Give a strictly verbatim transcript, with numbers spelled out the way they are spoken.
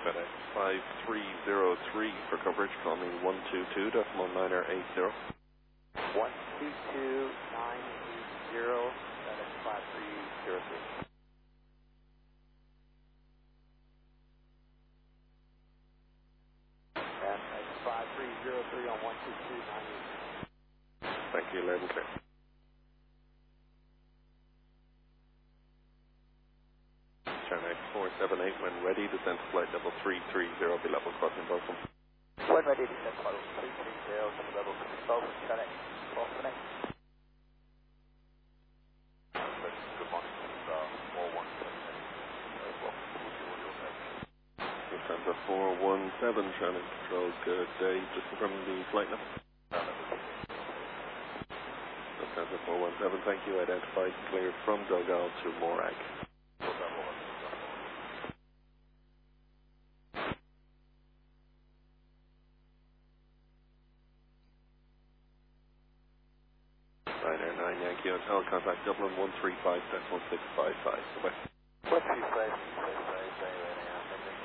FedEx five three zero three for coverage. Call me one two two decimal niner eight zero. one two two nine eight zero, FedEx five three zero three. FedEx five three zero three on one two two nine eight zero. Thank you, loud and clear. China four seven eight, when ready, descend to flight level three three zero, be level crossing Bolton. When ready, descend to level three three zero, to level Bolton, FedEx four seven eight. Good morning, it's uh, four one seven eight. Lufthansa four one seven, China Control, good day. Just confirming the flight level. Lufthansa four one seven, thank you. Identified, cleared from Dogal to Morag. Ryanair nine Yankee Hotel, contact Dublin one three five decimal six five five. Bye-bye. one three five, six five five,